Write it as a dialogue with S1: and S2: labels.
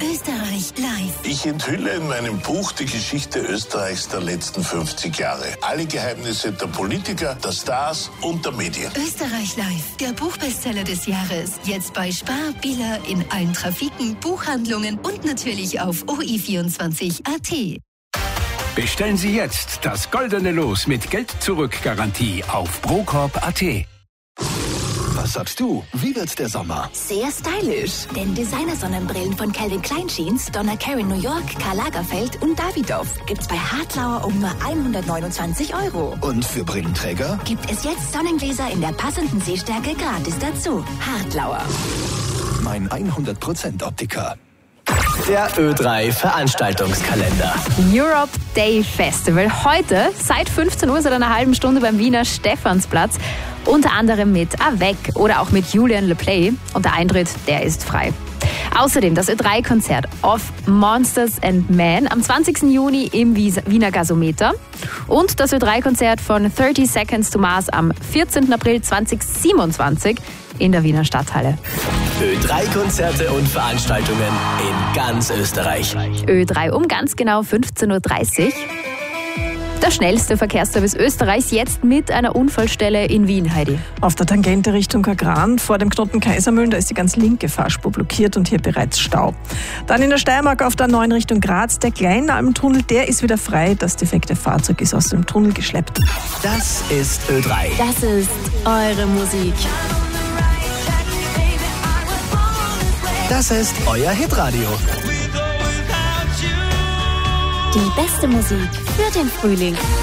S1: Österreich live.
S2: Ich enthülle in meinem Buch die Geschichte Österreichs der letzten 50 Jahre. Alle Geheimnisse der Politiker, der Stars und der Medien.
S1: Österreich live, der Buchbestseller des Jahres. Jetzt bei Spar, Billa, in allen Trafiken, Buchhandlungen und natürlich auf OI24.at.
S3: Bestellen Sie jetzt das goldene Los mit Geld-Zurück-Garantie auf Procorp.at.
S4: Was sagst du? Wie wird der Sommer?
S5: Sehr stylisch, denn Designer-Sonnenbrillen von Calvin Klein Jeans, Donna Karan New York, Karl Lagerfeld und Davidoff gibt's bei Hartlauer um nur 129 €.
S4: Und für Brillenträger?
S5: Gibt es jetzt Sonnengläser in der passenden Sehstärke gratis dazu. Hartlauer.
S4: Mein 100% Optiker.
S6: Der Ö3 Veranstaltungskalender.
S7: Europe Day Festival. Heute seit 15 Uhr, seit einer halben Stunde beim Wiener Stephansplatz. Unter anderem mit Avec oder auch mit Julian Le Play. Und der Eintritt, der ist frei. Außerdem das Ö3-Konzert of Monsters and Men am 20. Juni im Wiener Gasometer. Und das Ö3-Konzert von 30 Seconds to Mars am 14. April 2027 in der Wiener Stadthalle.
S6: Ö3-Konzerte und Veranstaltungen in ganz Österreich.
S7: Ö3 um ganz genau 15.30 Uhr. Der schnellste Verkehrsservice Österreichs jetzt mit einer Unfallstelle in Wien, Heidi.
S8: Auf der Tangente Richtung Kagran vor dem Knoten Kaisermühlen, da ist die ganz linke Fahrspur blockiert und hier bereits Stau. Dann in der Steiermark auf der 9 Richtung Graz, der Kleinalmtunnel, der ist wieder frei. Das defekte Fahrzeug ist aus dem Tunnel geschleppt.
S6: Das ist Ö3.
S5: Das ist eure Musik.
S6: Das ist euer Hitradio.
S5: Die beste Musik für den Frühling.